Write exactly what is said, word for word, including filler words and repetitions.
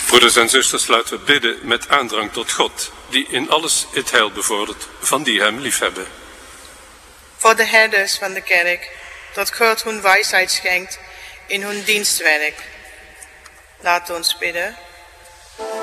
Broeders en zusters, laten we bidden met aandrang tot God, die in alles het heil bevordert van die hem liefhebben. Voor de herders van de kerk, dat God hun wijsheid schenkt in hun dienstwerk. Laat ons bidden.